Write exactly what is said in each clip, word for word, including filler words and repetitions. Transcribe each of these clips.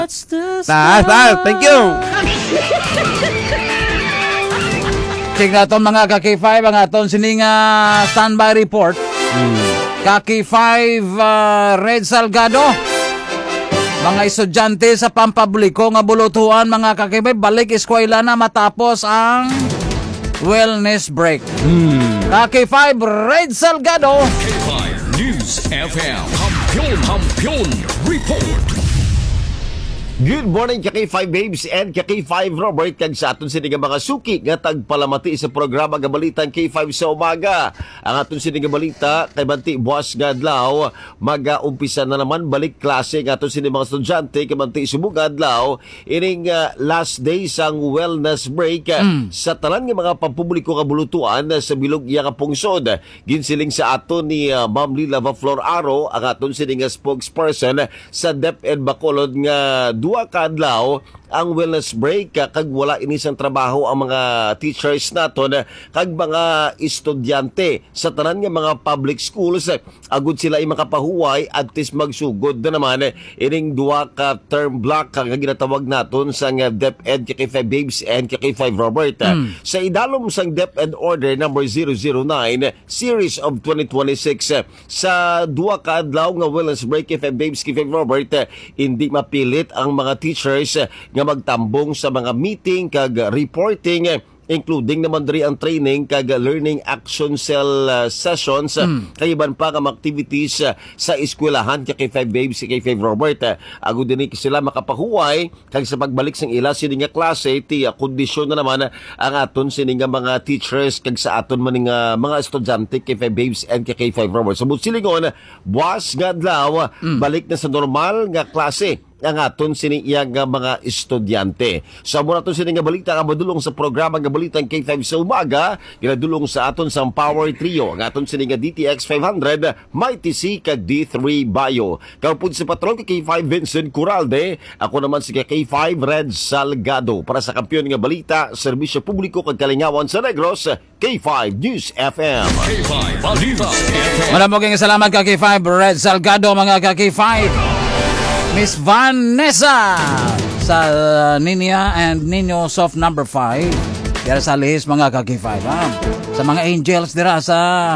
Taas, taas. Thank you. Check na itong mga Kaki five, ang aton sining uh, standby report. Hmm. Kaki five, uh, Red Salgado. Mga estudyante sa pampabuliko nga bulutuan, mga Kaki five, balik eskwela na matapos ang wellness break. Hmm. Kaki five, Red Salgado. K five News F M. Kampiyon, Kampiyon Report. Good morning, K five Babes and K five Robert. Kag sa aton sini nga mga suki nga tagpalamati sa programa nga balitang K five sa umaga. Ang aton sini nga balita kay banti buwas nga adlaw mag-umpisa na naman balik klase nga aton sini mga estudyante kay banti subong adlaw ining uh, last day sang wellness break uh, mm. sa tanan nga mga pampubliko nga bulutuan uh, sa bilog iya nga pungsod. Ginsiling sa aton ni uh, Ma'am Lila Flor Aro, ang aton sini nga spokesperson sa DepEd Bacolod nga duwa ka adlaw ang wellness break kag wala inisang trabaho ang mga teachers naton kag mga estudyante sa tanan nga mga public schools agud sila ay makapahuway at tis magsugod na naman ining duwa ka term block nga ginatawag naton sa DepEd K five Babes and K five Robert. Mm. Sa idalom sang DepEd Order number zero zero nine series of twenty twenty-six sa duwa ka adlaw nga wellness break K five Babes K five Robert, hindi mapilit ang mga teachers nga magtambong sa mga meeting kag reporting, including naman diri ang training kag learning action cell uh, sessions, mm. kaiban pa ang activities uh, sa eskwelahan K five Babes K five Robert. Uh, agud dinhi sila makapahuway kag sa pagbalik sang ila sini nga klase ti uh, kondisyon na naman uh, ang aton sini nga mga teachers kag sa aton man nga mga estudyante K five Babes and K five Robert. Sa silingon buwas nga adlaw mm. balik na sa normal nga klase ang aton sini iya nga mga estudyante. Sa muna aton sini nga balita nga madulong sa programa nga balitang K five sa umaga, ginadulong sa aton sa Power Trio, ang aton sini nga D T X five hundred, Mighty C kag D three Bio. Kaupod sa patron kay K five Vincent Curalde, ako naman si K five Red Salgado para sa kampiyon nga balita, serbisyo publiko kag kalingawan sa Negros, K five News F M. K five Balita F M. Maraming salamat ka K five Red Salgado, mga ka K five. Miss Vanessa sa uh, Ninya and Nino Soft number five. Dira sa list mga ka K five. Ha? Sa mga angels dira sa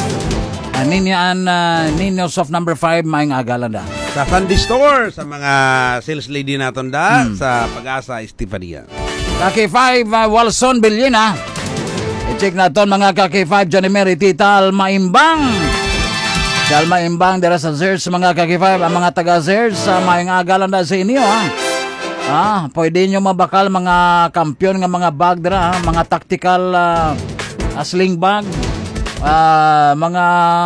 uh, Ninya and uh, Nino Soft number five, maing agalan da. Sa Sunday Store, sa mga sales lady naton da, hmm. sa Pag-asa Estefania. Ka K five uh, Walson Billina. I-check naton mga ka K five Johnny Mary Tital Maimbang. Dalma imbang dira sa Zers mga K five, ang mga taga Zers sa uh, maing agalan da sa inyo ha. Ah, pwede nyo mabakal mga kampiyon nga mga bag dira, ha? Mga tactical uh, sling bag, uh, mga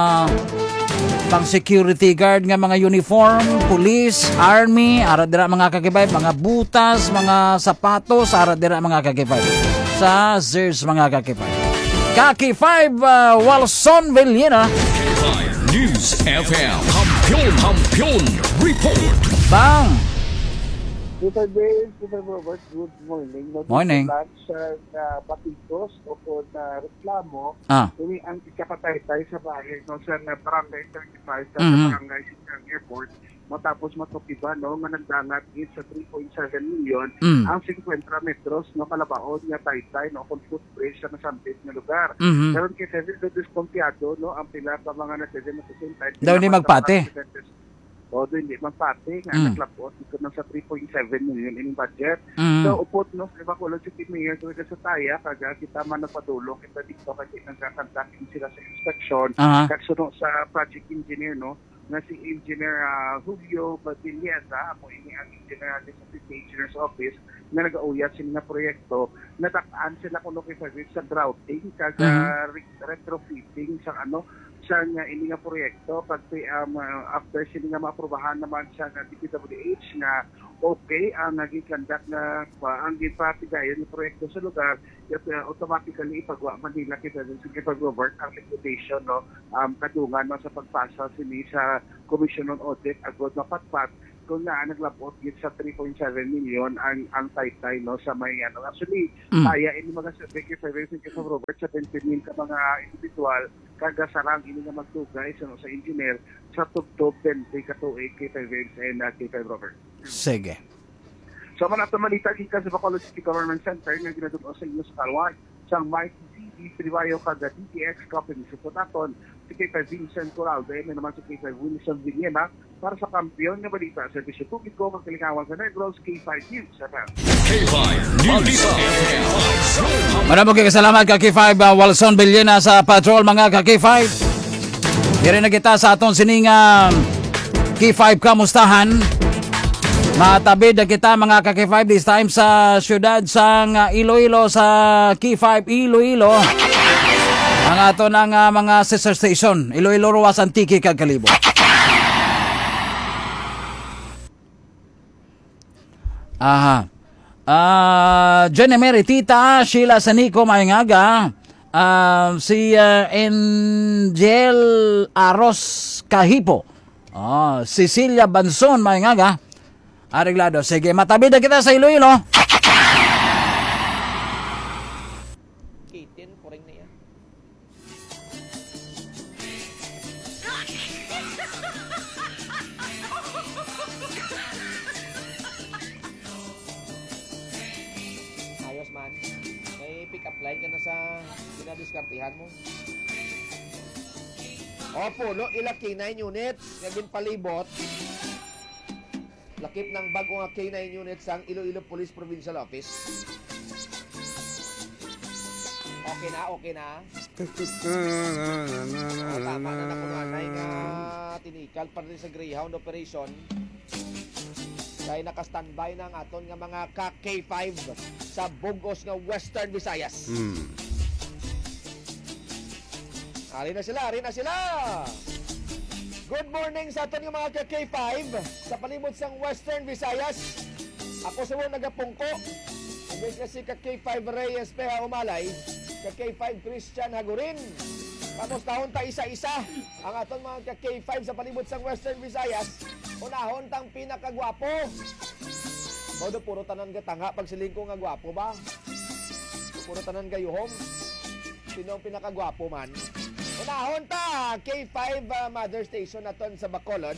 pang security guard nga mga uniform, police, army, ara dira mga K five, mga butas, mga sapatos, ara dira mga K five. Sa Zers mga K five. K five uh, Walson Villena. News F M. Kampiyon, Kampiyon Report. Bang! Super Dave, Super Robert, good morning. No, morning. Sa uh, Batigos o po na reklamo, ah. kami ang ikapatay-tay sa bahay no, sa uh, Barangay thirty-five sa mm-hmm. Barangay Silang Airport. Matapos matukiba no, managdangat is sa three point seven million mm. ang fifty metros no kalabaon nga taytay no kung footbridge sa nasampit nga lugar. Mm-hmm. Karon kay Seville do disconfiado no ang pila pa mga natizen na sa daw ni magpate. O doon hindi magpate nga mm. naglapot ito na sa three point seven million in budget. Mm. So upot no sa Bacolod City Mayor so sa taya kaga kita man nagpadulong kita dito kasi nagkakantakin sila sa inspection uh-huh. kag suno sa project engineer no na si Engineer uh, Julio Badillesa, ako ini ang engineer sa Engineer's Office na nag-auyat sila na proyekto, natakaan sila kuno kay sa grouting kag uh, mm-hmm. retrofitting sa ano sa nga ini nga proyekto pag um, uh, after sila nga maaprubahan naman siya ng D P W H na okay ang naging conduct na uh, ang gipatigayon ng proyekto sa lugar yat uh, automatically ipagwa Manila kita sa pag-govern ang liquidation no um, kadungan no, sa pagpasa sini sa Commission on Audit agod mapatpat kung na naglapot gid sa three point seven million ang ang taytay no sa may ano actually mm. kaya ini mga survey kay Federation kay Robert sa twenty mil ka mga individual kaga sarang ini nga magtugay sa no, sa engineer sa tubtob twenty ka tuig kay Federation and uh, kay Robert. Sige. So, man ato malita gikan sa Bacolod City Government Center nga ginadto sa inyo sa Kalwan, sang Mike C D Privayo kada D T X company suportaton si K five Vincent Coralde, may naman si K five Wilson Villena para sa kampiyon nga balita sa Servisyo Publiko magkalikawan sa Negros K five News F M. K five News F M. Maraming kayo kasalamat ka K five uh, Walson Villena sa patrol mga ka K five. Diri na kita sa aton sining uh, K five kamustahan. Matabid na kita mga ka K five this time sa syudad sang uh, Iloilo sa K five Iloilo. Ang ato ng uh, mga sister station Iloilo Ruas Antique kag Kalibo. Aha. Ah, uh, Jenny Mary Tita Sheila Sanico Mayngaga. Uh, si uh, Angel Aros Kahipo. Ah, Cecilia Banson Mayngaga. Areglado. Sige, matabid na kita sa Iloilo. Kitin, puring na yan. Ayos man. May pick up line ka na sa pinadiskartihan mo. Opo, no, ila K nine unit, naging palibot. Lakip ng bago nga K nine units ang Iloilo Police Provincial Office. Okay na, okay na. O, tama na nakunanay nga tinikal pa rin sa Greyhound operation. Kaya naka-standby na ang aton nga mga K five sa Bugos nga Western Visayas. Hmm. Ari na sila, ari na sila! Good morning sa aton yung mga K five sa palibot sang Western Visayas. Ako sa mga nagapungko. Ibig kasi ka K five Reyes Peha Umalay, ka K five Christian Hagurin. Kamustahon ta isa-isa ang aton mga K five sa palibot sang Western Visayas. Unahon tang pinakagwapo. Modo puro tanan ka tanga pag silingko nga gwapo ba? Puro tanan kayo home. Sino ang pinakagwapo man? Unahon ta, K five uh, Mother Station naton sa Bacolod.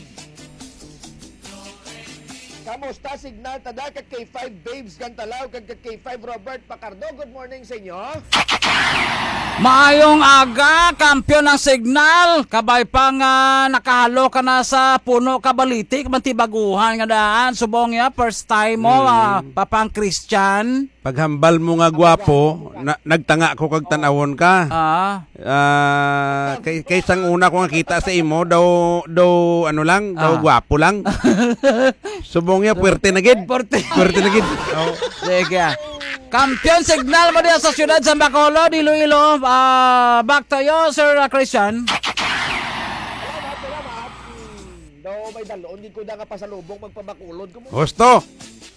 Kamusta signal tada kag K five Babes Gantalaw kag K five Robert Pacardo. Good morning sa inyo. Maayong aga, kampiyon ng signal. Kabay pang uh, nakahalo ka na sa puno kabalitik, mantibaguhan nga daan. Subong ya, first time mo, mm. uh, papang Christian. Paghambal mo nga gwapo, na, nagtanga ko kag tanawon ka. Ah. Uh, kay kaysang una ko nga kita sa imo daw daw ano lang, daw Ah. gwapo lang. Subong ya puwerte na gid. Puwerte. Puwerte na gid. Oh. Sige. Kampiyon signal mo diya sa siyudad sa Bacolod, Iloilo. Uh, back to you, Sir uh, Christian. Salamat, salamat. Hmm, daw may daloon, di ko na nga pasalubong magpabakulod ko mo. Gusto.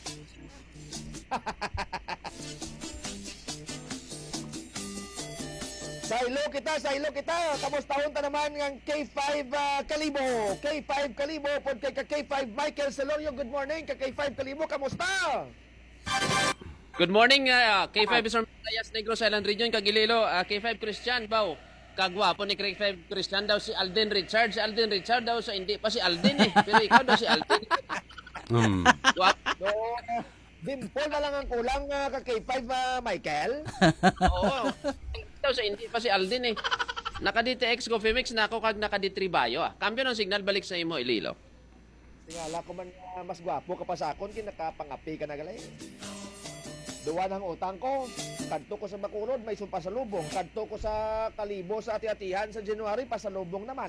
Sailo kita, sailo kita. Kamustahon ta naman ng K five uh, Kalibo. K five Kalibo, pod kay ka K five Michael Celorio. Good morning, ka K five Kalibo. Kamusta? Good morning, uh, K five Isor Visayas Negros Island Region, Kagililo, uh, K five Christian, baw. Kagwapo ni K five Christian daw si Alden Richard. Si Alden Richard daw sa hindi pa si Alden eh. Pero ikaw daw si Alden. Hmm. What? So, dimple na lang ang kulang uh, ka K five uh, Michael. Oo. Daw sa hindi pa si Alden eh. Naka-D T X Coffee Mix na ako kag naka-D three Bayo ah. Cambio ng signal balik sa imo Ililo. Tingala ko man uh, mas gwapo ka pa sa akon kinakapangapi ka na galay. Duwa ng utang ko. Kadto ko sa Bacolod, may sumpasalubong. Kadto ko sa Kalibo sa ati-atihan sa January, pasalubong naman.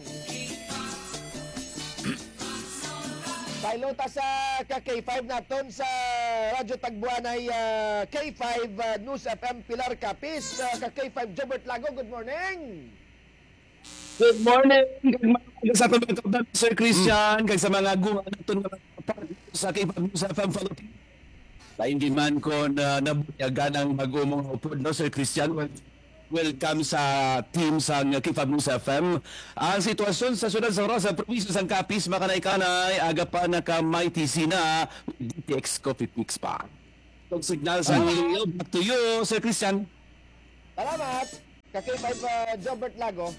Pailota sa K five naton sa Radyo Tagbuan ay uh, K five uh, News F M Pilar Capis. Uh, K five Jobert Lago, good morning! Good morning! Good morning sa pagkakabdan, Sir Christian, kag sa mga gumawa natin sa K five News F M follow. Lain man ko na nabuyagan ang mag-umong upod, no, Sir Christian. Welcome sa team sa K five News F M. Ang sitwasyon sa syudad sa Rosa, probinsya sang Capiz, makanay-kanay, aga pa naka-may T C na D T X Coffee Mix pa. Itong signal sa Iloilo, back to you, Sir Christian. Salamat! Ka K five uh, Jobert Lago.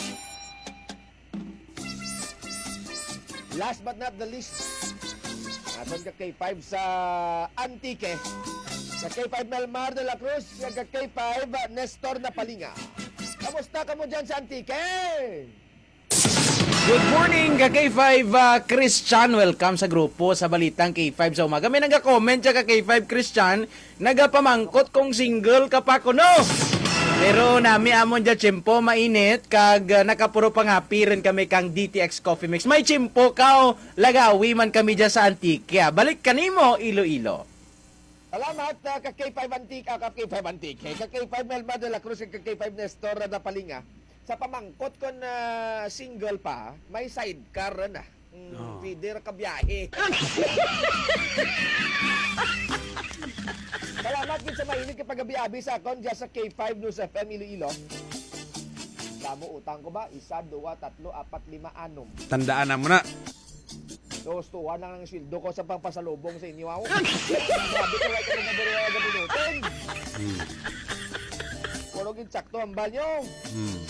Last but not the least, Aton ka K five sa Antique. Sa K five Melmar de la Cruz, sa K five Nestor Napalinga. Kamusta ka mo dyan sa Antique? Good morning, ka K five uh, Christian. Welcome sa grupo sa Balitang K five sa umaga. May nag-comment siya ka K five Christian, nagapamangkot kung single ka pa ko, no? Pero nami amon dyan chimpo, mainit, kag uh, nakapuro pang happy rin kami kang D T X Coffee Mix. May chimpo ka o lagawi man kami dyan sa Antique. Balik kanimo, Iloilo. Salamat uh, ka K five Antique, uh, ka K five Antique. Ka K five Melmar de la Cruz, ka K five Nestor Napalinga. Sa pamangkot ko na single pa, may sidecar na. Mm, oh. Feeder ka biyahe. Salamat din sa mainit kapag biyabi sa akon dyan sa K five News F M Iloilo. Damo utang ko ba? Isa, dua, tatlo, apat, lima, anom. Tandaan na mo na. Dos, tuwa na ang sildo ko sa pangpasalubong sa inyo. Ako. Sabi ko lang kung naburiwa na gabinutin. Hmm. Puro gintsakto ang banyo. Hmm.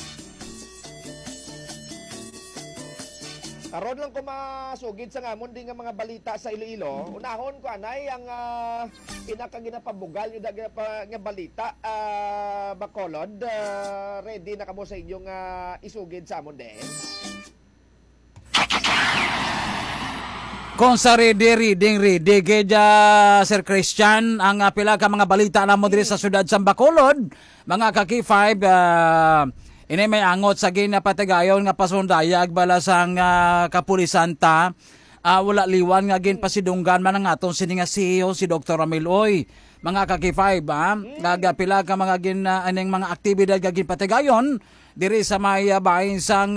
Karon lang ko masugid sa ngamon din nga mga balita sa Iloilo. Unahon ko anay ang uh, pinakaginapabugal yung nga, nga balita uh, Bacolod. Uh, ready na kamo sa inyong uh, isugid sa amon din. Kung sa ready, reading, ready, kaya Sir Christian, ang uh, pila ka mga balita na mo diri sa syudad sa Bacolod, mga ka K five, uh, ini may angot sa ginapatagayon nga pasundayag balasang uh, kapulisan ta. Uh, wala liwan nga gin pasidunggan man ang atong sini nga C E O si Doctor Ramil Oy. Mga ka K five, ha? Gagapila ka mga gin uh, aning mga aktibidad nga ginpatagayon diri sa may uh, bahin sang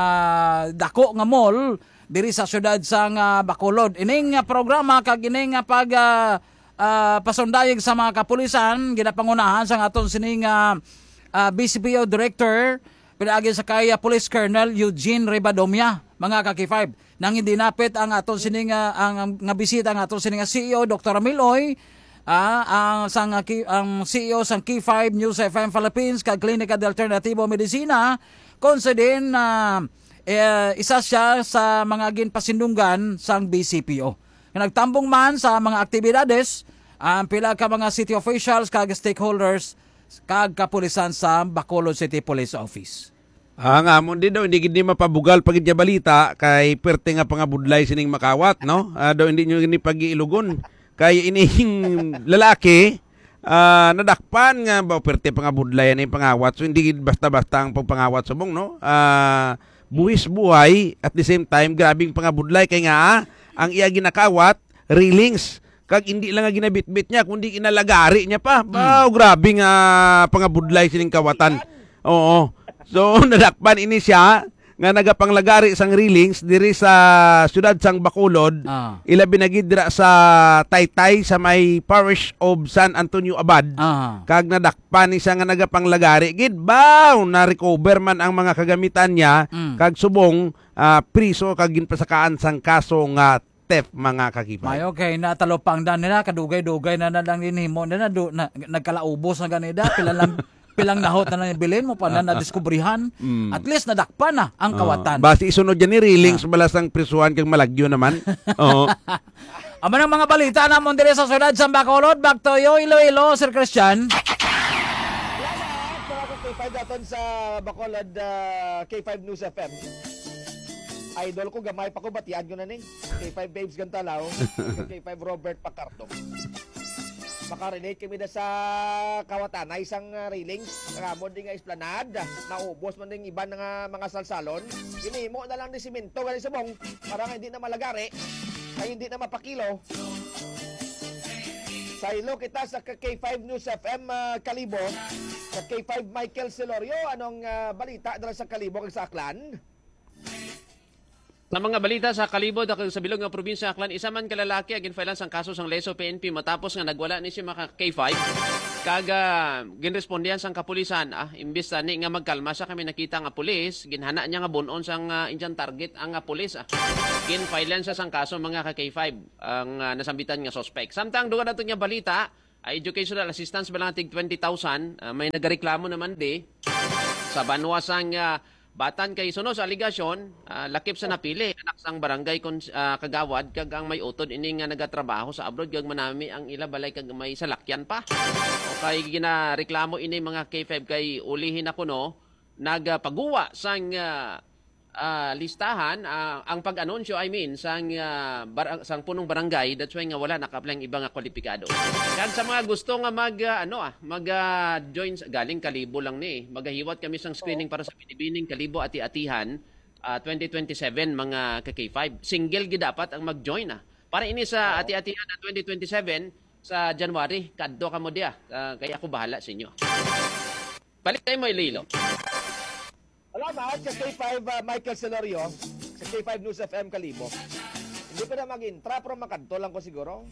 uh, dako nga mall diri sa syudad sang uh, Bacolod. Ining uh, programa kag ining uh, pag uh, uh, pasundayag sa mga kapulisan ginapangunahan sang atong sini nga Uh, B C P O Director, pinaagi sa kaya Police Colonel Eugene Ribadomia, mga ka K five. Nang hindi napit ang atong sining uh, ang, ang nga bisita ang atong sining C E O Doctor Amiloy, uh, ang sang uh, ang C E O sang K five News F M Philippines kag Klinika de Alternativo Medicina, konsa din uh, eh, isa siya sa mga ginpasindunggan sang B C P O. Nagtambong man sa mga aktibidades ang pila ka mga city officials kag stakeholders kag kapulisan sa Bacolod City Police Office. Ang amon din daw, hindi gini mapabugal pagid niya balita, kay perte nga pangabudlay sining makawat, no? Uh, daw hindi nyo gini pag-iilugon. Kay inihing lalaki, uh, nadakpan nga ba, perte pangabudlay yan yung pangawat. So hindi basta-basta ang pagpangawat subong, no? Uh, buwis buhay, at the same time, grabing pangabudlay. Kaya nga, ah, ang iya ginakawat, railings. Kag hindi lang nga ginabitbit niya, kundi inalagari niya pa. Wow, mm. grabe nga pangabudlay sining kawatan. Oo. So, nadakpan ini siya, nga nagapanglagari sang railings, diri sa syudad sang Bacolod, ah. ilabi na gidra sa Taytay, sa may parish of San Antonio Abad. Ah. Kag nadakpan ni siya nga nagapanglagari. Gid, baw, na-recover man ang mga kagamitan niya, mm. kag subong, uh, priso, kag ginpasakaan sang kaso nga theft, mga kakipay. May okay na talopang dan nila kadugay-dugay na na lang dinhimo na, na, na nagkalaubos na ganida pila lang pilang nahot na lang bilin mo pa na nadiskubrihan. Mm. At least nadakpan na ang kawatan. Uh, base isunod yan ni railings uh. balasang prisuhan kang malagyo naman. Oo. Ama ng mga balita namon dire sa syudad sa Bacolod, back to you Iloilo, Sir Christian. Salamat para K five daton sa Bacolod uh, K five News F M. Idol ko, gamay pa ko, batian ko na ning K five Babes Gantalaw, K five Robert Pacardo. Makarelate kami na sa kawatan na isang uh, railings, ramon din nga esplanad, naubos man din iba nga mga salsalon, inimo na lang ni simento galing sa bong, para hindi na malagari, ay hindi na mapakilo. Sa ilo kita sa K five News F M uh, Kalibo, sa K five Michael Celorio, anong uh, balita dala sa Kalibo kag sa Aklan? Sa mga balita sa Kalibo, dakil sa bilog nga probinsya Aklan, isa man kalalaki agin filean sang kaso sang Leso P N P matapos nga nagwala ni si mga K five. Kaga ginrespondihan sang kapulisan, ah, imbis ni nga magkalma sa kami nakita nga pulis, ginhana niya nga bunon sang uh, Indian target ang nga pulis. Ah. Gin filean sa sang kaso mga ka K five ang uh, nasambitan nga suspect. Samtang duga nato nga balita, uh, educational assistance balang tig twenty thousand, uh, may nagareklamo naman di sa banwa sang uh, Batan kay suno sa aligasyon, uh, lakip sa napili, anak sang barangay kon uh, kagawad, kag ang may utod ini nga nagatrabaho sa abroad, kag manami ang ila balay kag may salakyan pa. O kay ginareklamo ini mga K five kay ulihin ako no, nagpaguwa sang uh, uh, listahan, uh, ang pag-anunsyo, I mean, sang, uh, bar- sang punong barangay, that's why nga wala nakaplang ibang kwalipikado. Kaya sa mga gusto nga mag, uh, ano ah, mag-join, uh, galing Kalibo lang ni, maghihiwat kami sang screening para sa Binibining, Kalibo, Ati-Atihan, uh, twenty twenty-seven, mga ka K five. Single gi dapat ang mag-join ah. Para ini sa Ati-Atihan na twenty twenty-seven, sa January, kadto ka mo dia, uh, kaya ako bahala sa inyo. Balik tayo mo, Ililo. Salamat sa K five uh, Michael Celorio sa K five News F M Kalibo. Hindi ko na mag-intra pero makanto lang ko siguro.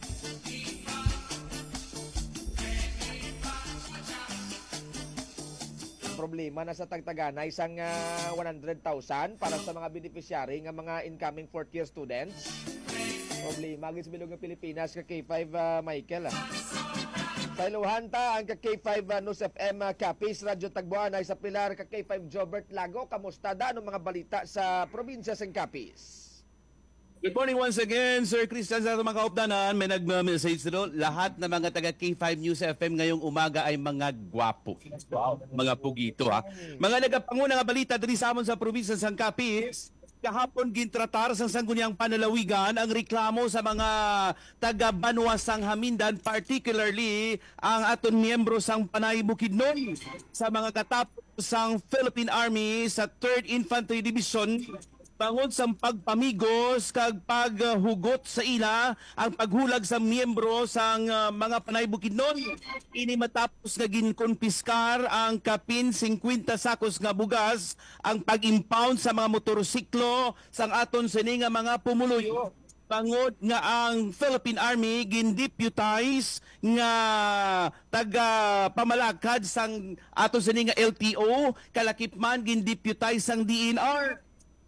Problema na sa Tagtagana isang uh, one hundred thousand para sa mga beneficiary ng mga incoming fourth year students. Problema gis bilog ng Pilipinas ka K five uh, Michael. Ah. Sa Iluhanta, ang ka K five uh, News F M uh, Capiz, Radyo Tagbuan ay sa pilar ka K five Jobert Lago. Kamusta da ng mga balita sa probinsya sa Capiz? Good morning once again, Sir Christian, sa mga kaupdanan. May nag-message dito. Lahat ng mga taga K five News F M ngayong umaga ay mga gwapo. Wow. Mga pugito ha. Mga nagapanguna nga balita dito sa amon sa probinsya sa Capiz. Kahapon gintratar sa sangguniang panalawigan ang reklamo sa mga taga Banwa sang Hamindan, particularly ang aton miyembro sang Panay Bukidnon sa mga katapos sang Philippine Army sa third Infantry Division bangod sa pagpamigos kag paghugot sa ila ang paghulag sa miyembro sang uh, mga Panay Bukidnon. Ini matapos nga ginkonpiskar ang kapin fifty sakos nga bugas, ang pag-impound sa mga motorsiklo sang aton sini nga mga pumuloy. Bangod nga ang Philippine Army gindeputize nga taga pamalakad sang aton sini nga L T O, kalakip man gindeputize sang D N R.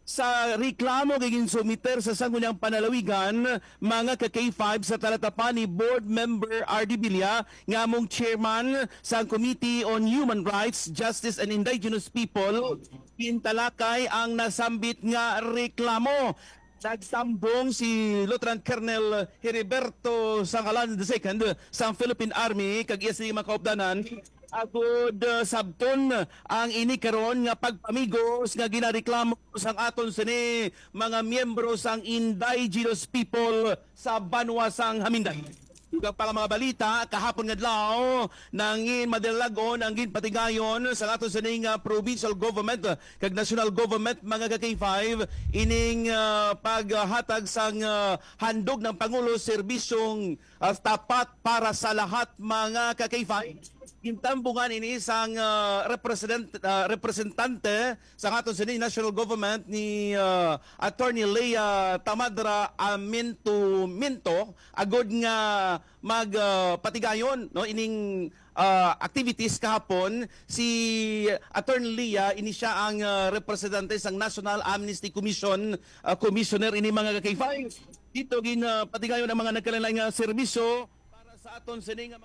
Sa reklamo giging sumiter sa sangguniang panalawigan, mga ka K five sa talatapan ni Board Member R D Villa nga among chairman sa Committee on Human Rights, Justice and Indigenous People, pintalakay ang nasambit nga reklamo. Nagsambong si Lieutenant Colonel Heriberto Sangalan the second sa Philippine Army kag iya sa mga kaupdanan agud uh, sabton ang inikaron nga pagpamigos nga ginareklamo sang aton sini mga miyembro sang indigenous people sa Banwa sang Hamindan. Ug para mga balita kahapon nga adlaw nangin madalagon ang ginpatigayon sa aton sini nga provincial government kag national government mga ka K five ining uh, paghatag sang uh, handog ng pangulo serbisyong uh, tapat para sa lahat mga ka K five. Gintambungan ini isang uh, represent, uh, representante sa aton sa national government ni uh, Attorney Leia Tamadra Aminto Minto agod nga magpatigayon uh, no ining uh, activities kahapon. Si Attorney Leia ini siya ang uh, representante sang National Amnesty Commission, uh, commissioner ini mga K five. Dito gin uh, patigayon ang mga nagkalain nga serbisyo para sa aton sa mga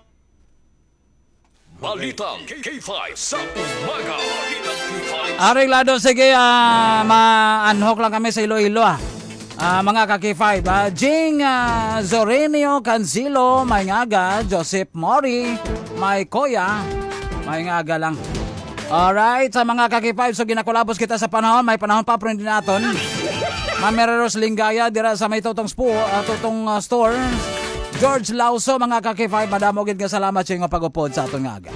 Balitang K five sa umaga. Areglado, sige, uh, ma-unhook lang kami sa Iloilo ah. Uh, mga ka K five, uh, Jing uh, Zorenio Cancilo, may ngaga, Joseph Mori, may Koya, may ngaga lang. Alright, sa mga ka K five, so ginakulabos kita sa panahon, may panahon pa pero hindi natin. Mamereros Lingaya, dira sa may tutong, spo, uh, tutong uh, store. George Lauso, mga ka K five, madamogin ka salamat sa inyo pag-upod sa aton nga aga.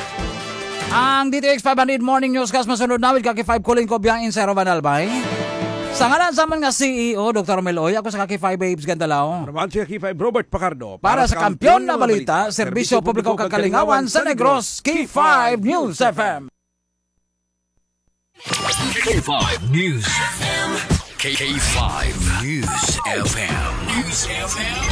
Ang D T X five hundred Morning Newscast masunod na with ka K five Kulin ko biyang Insero Banalbay. Sa ngalan sa mga C E O, Doctor Meloy, ako sa K five Babes Gandalao. Naman si K five Robert Pacardo. Para, para sa Kampiyon na Balita, Serbisyo Publiko Kakalingawan sa Negros, K five News F M. K five News F M. K five News F M. News F M.